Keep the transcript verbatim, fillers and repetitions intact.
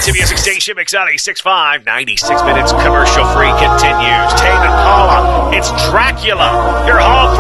T Music Station, Mix ninety-six point five, ninety-six minutes commercial free continues. Tame Impala, it's Dracula, your home